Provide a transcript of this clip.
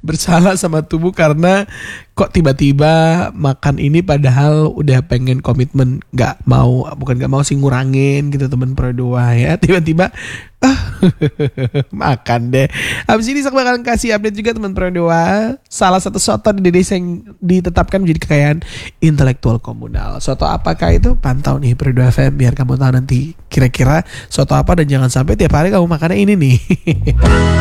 bersalah sama tubuh karena kok tiba-tiba makan ini padahal udah pengen komitmen bukan nggak mau sih ngurangin gitu teman Pro 2 ya, tiba-tiba makan deh. Habis ini saya bakalan kasih update juga teman Pro 2, salah satu soto di Indonesia yang ditetapkan menjadi kekayaan intelektual komunal. Soto apakah itu? Pantau nih Pro 2 FM biar kamu tahu nanti kira-kira soto apa, dan jangan sampai tiap hari kamu makannya ini nih.